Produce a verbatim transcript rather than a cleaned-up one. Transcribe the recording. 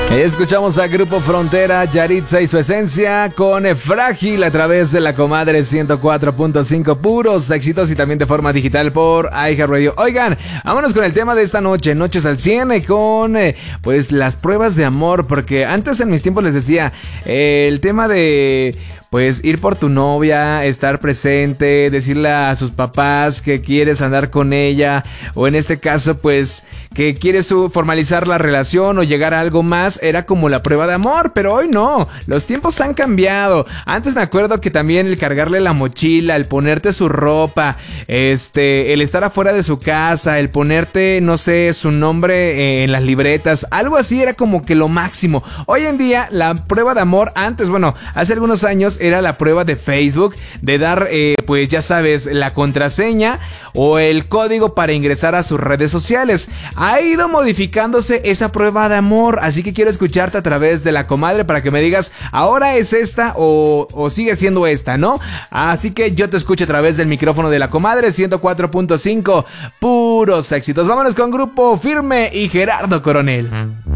Escuchamos a Grupo Frontera, Yaritza y su esencia con Frágil a través de la Comadre ciento cuatro punto cinco, puros éxitos y también de forma digital por iHeartRadio. Oigan, vámonos con el tema de esta noche, Noches al cien, con eh, pues las pruebas de amor, porque antes en mis tiempos les decía, eh, el tema de pues ir por tu novia, estar presente, decirle a sus papás que quieres andar con ella, o en este caso pues que quieres formalizar la relación o llegar a algo más, era como la prueba de amor. Pero hoy no, los tiempos han cambiado. Antes me acuerdo que también el cargarle la mochila, el ponerte su ropa, este, el estar afuera de su casa, el ponerte, no sé, su nombre en las libretas, algo así era como que lo máximo. Hoy en día la prueba de amor, antes, bueno, hace algunos años era la prueba de Facebook, de dar, eh, pues ya sabes, la contraseña o el código para ingresar a sus redes sociales. Ha ido modificándose esa prueba de amor, así que quiero escucharte a través de la Comadre para que me digas, ahora es esta o, o sigue siendo esta, ¿no? Así que yo te escucho a través del micrófono de la Comadre ciento cuatro punto cinco, puros éxitos. Vámonos con Grupo Firme y Gerardo Coronel.